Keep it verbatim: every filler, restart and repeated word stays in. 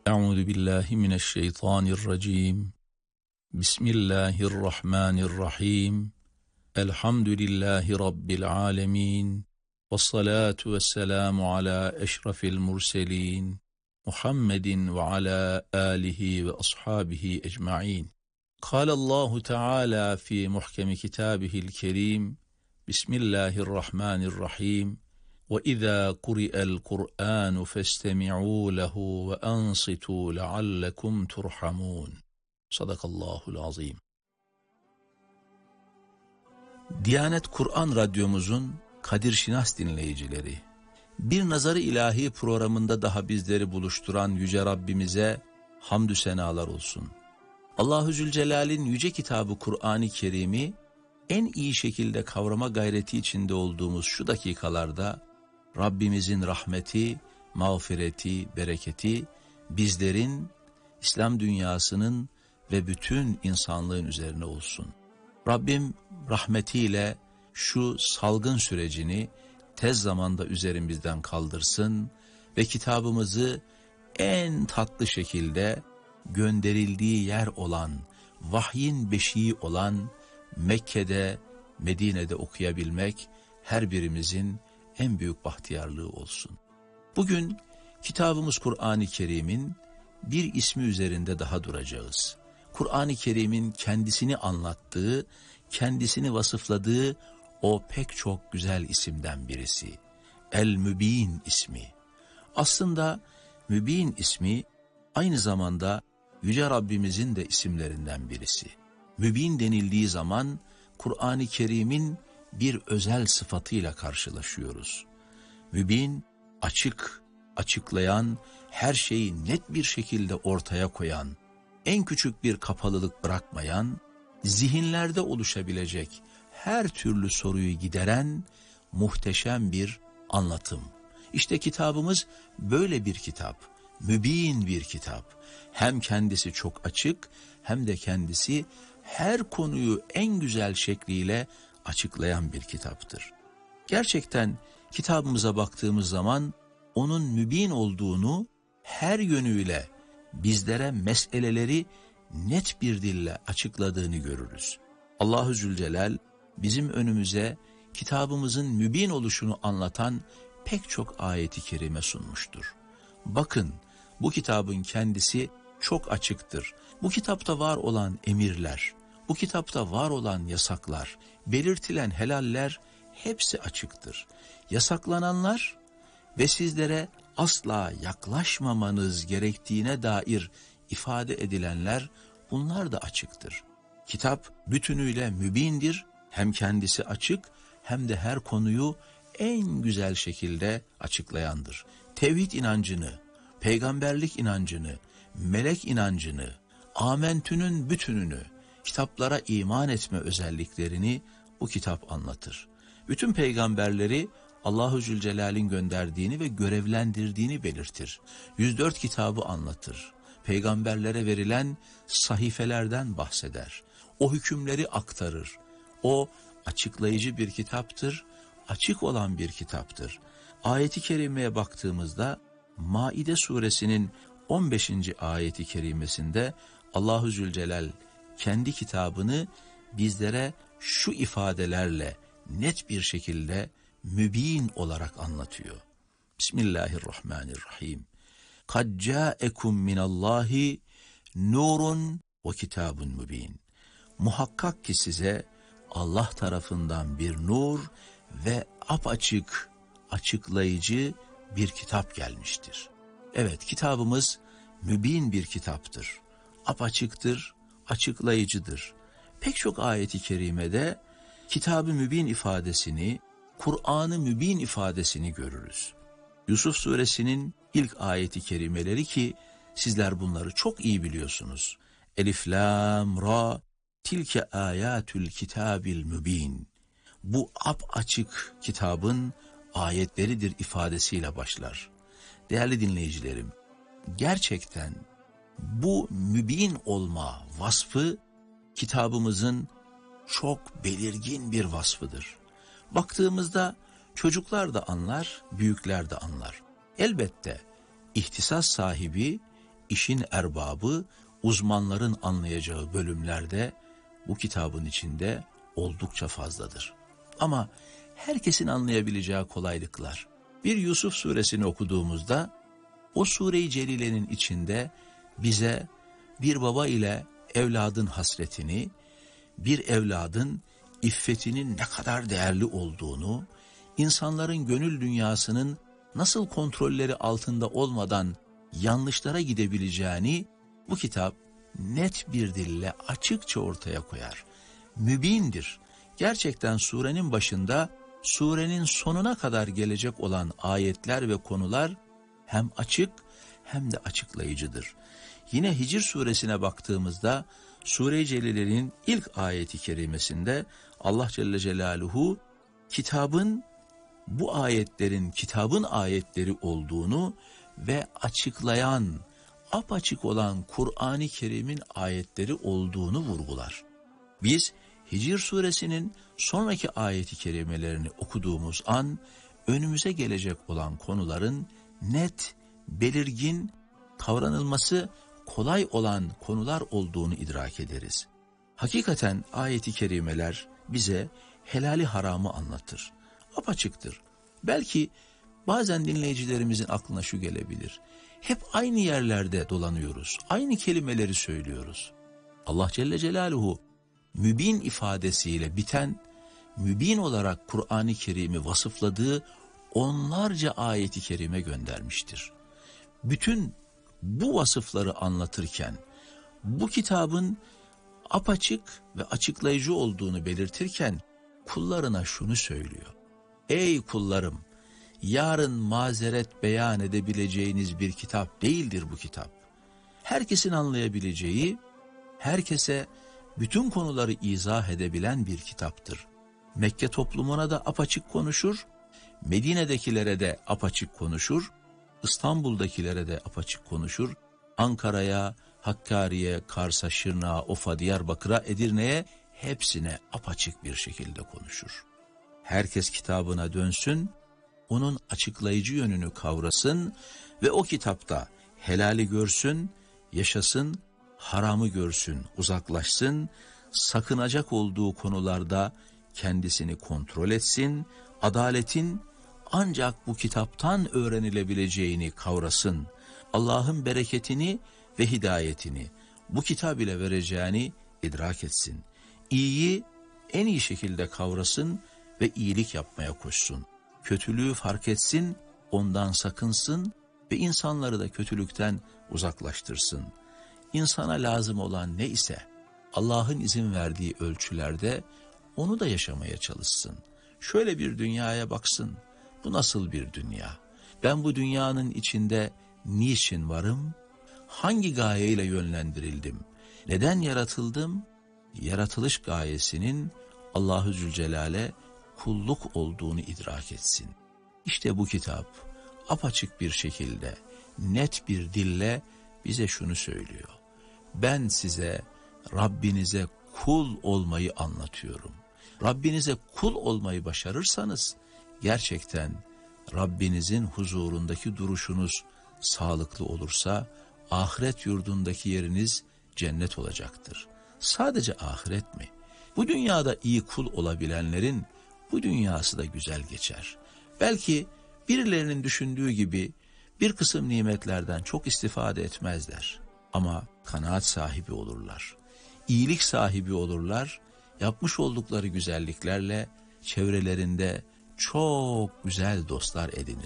Euzu billahi mineşşeytanirracim. Bismillahirrahmanirrahim. Elhamdülillahi rabbil alamin. Vessalatu vesselamu ala eşrafil murselin. Muhammedin ve ala alihi ve ashabihi ecmaîn. Kâlallahu Teala fi muhkemi kitâbihil kerîm. Bismillahirrahmanirrahim. وَإِذَا قُرِئَ الْقُرْآنُ فَاسْتَمِعُوا لَهُ وَأَنصِتُوا لَعَلَّكُمْ تُرْحَمُونَ. Sadakallahul azim. Diyanet Kur'an Radyomuzun Kadir Şinas dinleyicileri, bir Nazar-ı İlahi programında daha bizleri buluşturan Yüce Rabbimize hamdü senalar olsun. Allahu Zülcelal'in yüce kitabı Kur'an-ı Kerim'i en iyi şekilde kavrama gayreti içinde olduğumuz şu dakikalarda Rabbimizin rahmeti, mağfireti, bereketi bizlerin, İslam dünyasının ve bütün insanlığın üzerine olsun. Rabbim rahmetiyle şu salgın sürecini tez zamanda üzerimizden kaldırsın ve kitabımızı en tatlı şekilde gönderildiği yer olan, vahyin beşiği olan Mekke'de, Medine'de okuyabilmek her birimizin en büyük bahtiyarlığı olsun. Bugün kitabımız Kur'an-ı Kerim'in bir ismi üzerinde daha duracağız. Kur'an-ı Kerim'in kendisini anlattığı, kendisini vasıfladığı o pek çok güzel isimden birisi. El-Mübin ismi. Aslında Mübin ismi aynı zamanda Yüce Rabbimizin de isimlerinden birisi. Mübin denildiği zaman Kur'an-ı Kerim'in bir özel sıfatıyla karşılaşıyoruz. Mübin, açık, açıklayan, her şeyi net bir şekilde ortaya koyan, en küçük bir kapalılık bırakmayan, zihinlerde oluşabilecek her türlü soruyu gideren muhteşem bir anlatım. İşte kitabımız böyle bir kitap, mübin bir kitap. Hem kendisi çok açık, hem de kendisi her konuyu en güzel şekliyle açıklayan bir kitaptır. Gerçekten kitabımıza baktığımız zaman onun mübin olduğunu her yönüyle bizlere meseleleri net bir dille açıkladığını görürüz. Allahu Zülcelal bizim önümüze kitabımızın mübin oluşunu anlatan pek çok ayeti kerime sunmuştur. Bakın, bu kitabın kendisi çok açıktır. Bu kitapta var olan emirler, bu kitapta var olan yasaklar, belirtilen helaller hepsi açıktır. Yasaklananlar ve sizlere asla yaklaşmamanız gerektiğine dair ifade edilenler, bunlar da açıktır. Kitap bütünüyle mübindir, hem kendisi açık hem de her konuyu en güzel şekilde açıklayandır. Tevhid inancını, peygamberlik inancını, melek inancını, amentünün bütününü, kitaplara iman etme özelliklerini bu kitap anlatır. Bütün peygamberleri Allahu Zülcelal'in gönderdiğini ve görevlendirdiğini belirtir. yüz dört kitabı anlatır. Peygamberlere verilen sahifelerden bahseder. O hükümleri aktarır. O açıklayıcı bir kitaptır, açık olan bir kitaptır. Ayet-i kerimeye baktığımızda Maide suresinin on beşinci ayeti kerimesinde Allahu Zülcelal kendi kitabını bizlere şu ifadelerle net bir şekilde mübin olarak anlatıyor. Bismillahirrahmanirrahim. Kad câekum minallahi nurun ve kitabun mübin. Muhakkak ki size Allah tarafından bir nur ve apaçık, açıklayıcı bir kitap gelmiştir. Evet, kitabımız mübin bir kitaptır. Apaçıktır, açıklayıcıdır. Pek çok ayeti kerimede kitab-ı mübin ifadesini, Kur'an-ı mübin ifadesini görürüz. Yusuf suresinin ilk ayeti kerimeleri ki sizler bunları çok iyi biliyorsunuz. Elif, lam, ra, tilke ayatül kitabil mübin. Bu apaçık kitabın ayetleridir ifadesiyle başlar. Değerli dinleyicilerim, gerçekten bu mübin olma vasfı kitabımızın çok belirgin bir vasfıdır. Baktığımızda çocuklar da anlar, büyükler de anlar. Elbette ihtisas sahibi işin erbabı, uzmanların anlayacağı bölümlerde bu kitabın içinde oldukça fazladır. Ama herkesin anlayabileceği kolaylıklar. Bir Yusuf suresini okuduğumuzda o sure-i celilenin içinde bize bir baba ile evladın hasretini, bir evladın iffetinin ne kadar değerli olduğunu, insanların gönül dünyasının nasıl kontrolleri altında olmadan yanlışlara gidebileceğini bu kitap net bir dille açıkça ortaya koyar. Mübindir. Gerçekten surenin başında surenin sonuna kadar gelecek olan ayetler ve konular hem açık hem de açıklayıcıdır. Yine Hicr suresine baktığımızda Sure-i Celile'nin ilk ayeti kerimesinde Allah Celle Celaluhu kitabın bu ayetlerin kitabın ayetleri olduğunu ve açıklayan, apaçık olan Kur'an-ı Kerim'in ayetleri olduğunu vurgular. Biz Hicr suresinin sonraki ayeti kerimelerini okuduğumuz an önümüze gelecek olan konuların net, belirgin, kavranılması kolay olan konular olduğunu idrak ederiz. Hakikaten ayeti kerimeler bize helali haramı anlatır. Apaçıktır. Belki bazen dinleyicilerimizin aklına şu gelebilir. Hep aynı yerlerde dolanıyoruz. Aynı kelimeleri söylüyoruz. Allah Celle Celaluhu mübin ifadesiyle biten, mübin olarak Kur'an-ı Kerim'i vasıfladığı onlarca ayeti kerime göndermiştir. Bütün bu vasıfları anlatırken, bu kitabın apaçık ve açıklayıcı olduğunu belirtirken kullarına şunu söylüyor. Ey kullarım, yarın mazeret beyan edebileceğiniz bir kitap değildir bu kitap. Herkesin anlayabileceği, herkese bütün konuları izah edebilen bir kitaptır. Mekke toplumuna da apaçık konuşur, Medine'dekilere de apaçık konuşur, İstanbul'dakilere de apaçık konuşur, Ankara'ya, Hakkari'ye, Kars'a, Şırnak'a, Of'a, Diyarbakır'a, Edirne'ye hepsine apaçık bir şekilde konuşur. Herkes kitabına dönsün, onun açıklayıcı yönünü kavrasın ve o kitapta helali görsün, yaşasın, haramı görsün, uzaklaşsın, sakınacak olduğu konularda kendisini kontrol etsin, adaletin ancak bu kitaptan öğrenilebileceğini kavrasın, Allah'ın bereketini ve hidayetini bu kitap ile vereceğini idrak etsin. İyiyi en iyi şekilde kavrasın ve iyilik yapmaya koşsun. Kötülüğü fark etsin, ondan sakınsın ve insanları da kötülükten uzaklaştırsın. İnsana lazım olan ne ise Allah'ın izin verdiği ölçülerde onu da yaşamaya çalışsın. Şöyle bir dünyaya baksın. Bu nasıl bir dünya? Ben bu dünyanın içinde niçin varım? Hangi gayeyle yönlendirildim? Neden yaratıldım? Yaratılış gayesinin Allahu Zülcelal'e kulluk olduğunu idrak etsin. İşte bu kitap apaçık bir şekilde, net bir dille bize şunu söylüyor. Ben size Rabbinize kul olmayı anlatıyorum. Rabbinize kul olmayı başarırsanız gerçekten Rabbinizin huzurundaki duruşunuz sağlıklı olursa ahiret yurdundaki yeriniz cennet olacaktır. Sadece ahiret mi? Bu dünyada iyi kul olabilenlerin bu dünyası da güzel geçer. Belki birilerinin düşündüğü gibi bir kısım nimetlerden çok istifade etmezler. Ama kanaat sahibi olurlar. İyilik sahibi olurlar. Yapmış oldukları güzelliklerle çevrelerinde çok güzel dostlar edinir.